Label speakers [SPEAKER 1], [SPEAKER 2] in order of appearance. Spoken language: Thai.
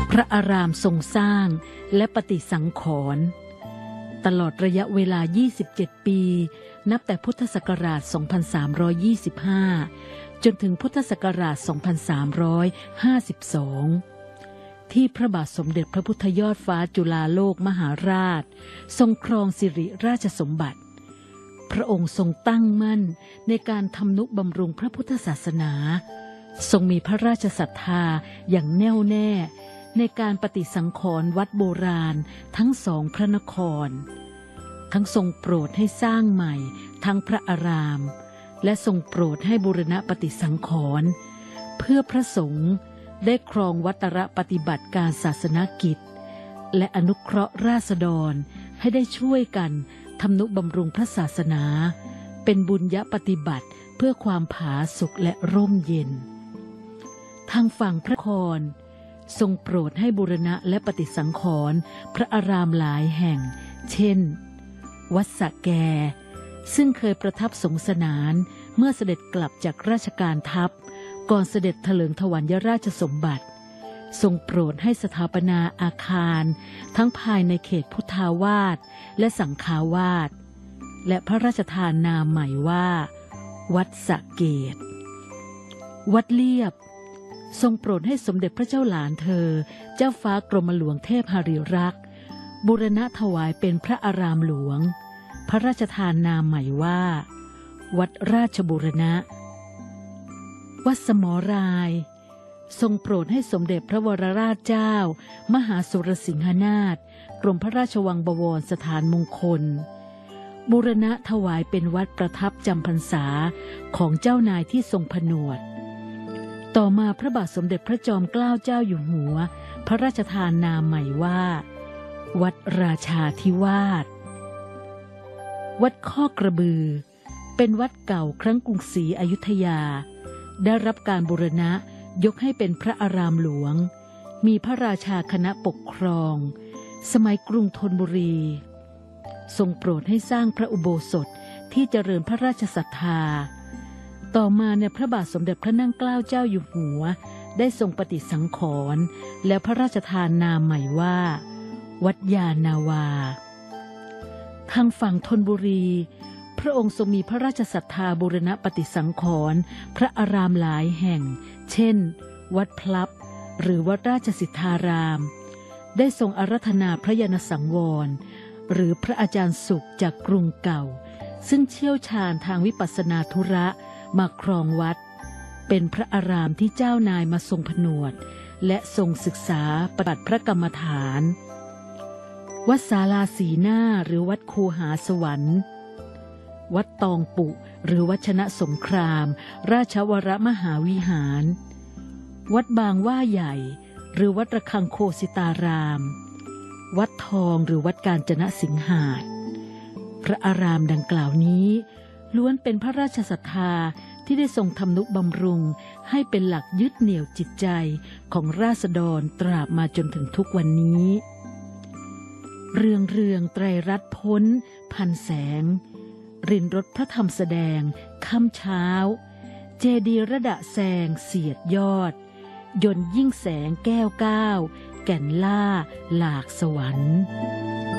[SPEAKER 1] พระอารามทรงสร้างและปฏิสังขรณ์ตลอดระยะเวลา 27 ปี นับแต่พุทธศักราช 2325 จนถึงพุทธศักราช 2352 ที่พระบาทสมเด็จพระพุทธยอดฟ้าจุฬาโลกมหาราชทรงครองสิริราชสมบัติพระองค์ทรงตั้งมั่นในการทำนุบำรุงพระพุทธศาสนาทรงมีพระราชศรัทธาอย่างแน่วแน่ในการปฏิสังขรณ์วัดโบราณทั้งสองพระนครทั้งทรงโปรดให้สร้างใหม่ทั้งพระอารามและทรงโปรดให้บูรณะปฏิสังขรณ์เพื่อพระสงฆ์ได้ครองวัตรปฏิบัติการศาสนกิจและอนุเคราะห์ราษฎรให้ได้ช่วยกันทำนุบำรุงพระศาสนาเป็นบุญญปฏิบัติเพื่อความผาสุกและร่มเย็นทางฝั่งพระนครทรงโปรดให้บูรณะและปฏิสังขรณ์พระอารามหลายแห่งเช่นวัดสะแกซึ่งเคยประทับสงสนานเมื่อเสด็จกลับจากราชการทัพก่อนเสด็จเถลิงถวัลยราชสมบัติทรงโปรดให้สถาปนาอาคารทั้งภายในเขตพุทธาวาสและสังฆาวาสและพระราชทานนามใหม่ว่าวัดสะเกษวัดเลียบทรงโปรดให้สมเด็จพระเจ้าหลานเธอเจ้าฟ้ากรมหลวงเทพหฤรักษ์บูรณะถวายเป็นพระอารามหลวงพระราชทานนามใหม่ว่าวัดราชบูรณะวัดสมรายทรงโปรดให้สมเด็จพระวรราชเจ้ามหาสุรสิงหนาถกรมพระราชวังบวรสถานมงคลบูรณะถวายเป็นวัดประทับจำพรรษาของเจ้านายที่ทรงผนวดต่อมาพระบาทสมเด็จพระจอมเกล้าเจ้าอยู่หัวพระราชทานนามใหม่ว่าวัดราชาธิวาสวัดข้อกระบือเป็นวัดเก่าครั้งกรุงศรีอยุธยาได้รับการบูรณะยกให้เป็นพระอารามหลวงมีพระราชาคณะปกครองสมัยกรุงธนบุรีทรงโปรดให้สร้างพระอุโบสถที่เจริญพระราชศรัทธาต่อมาในพระบาทสมเด็จพระนั่งเกล้าเจ้าอยู่หัวได้ทรงปฏิสังขรณ์และพระราชทานนามใหม่ว่าวัดยานาวาทางฝั่งธนบุรีพระองค์ทรงมีพระราชศรัทธาบูรณะปฏิสังขรณ์พระอารามหลายแห่งเช่นวัดพลับหรือวัดราชสิทธารามได้ทรงอาราธนาพระยานสังวรหรือพระอาจารย์สุขจากกรุงเก่าซึ่งเชี่ยวชาญทางวิปัสสนาธุระมาครองวัดเป็นพระอารามที่เจ้านายมาทรงผนวดและทรงศึกษาปฏิบัติพระกรรมฐานวัดศาลาสีหน้าหรือวัดคูหาสวรรค์วัดตองปุหรือวัดชนะสงครามราชวรมหาวิหารวัดบางว่าใหญ่หรือวัดระฆังโคสิตารามวัดทองหรือวัดกาญจนสิงหาสน์พระอารามดังกล่าวนี้ล้วนเป็นพระราชศรัทธาที่ได้ทรงทำนุบำรุงให้เป็นหลักยึดเหนี่ยวจิตใจของราษฎรตราบมาจนถึงทุกวันนี้เรืองไตรรัตน์พ้นพันแสงรินรถพระธรรมแสดงค่ำเช้าเจดีย์ระดะแซงเสียดยอดยนต์ยิ่งแสงแก้วก้าวแก่นล่าหลากสวรรค์